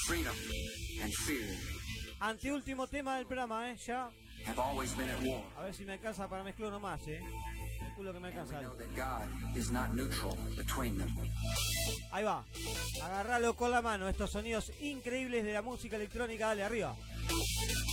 freedom and fear Anteúltimo tema del programa, ya. have always been at war. A ver si me alcanza para mezclar uno más, Calculo que me And we alcanza. know that God is not neutral between them. Ahí va. Agarralo con la mano. Estos sonidos increíbles de la música electrónica. Dale, arriba.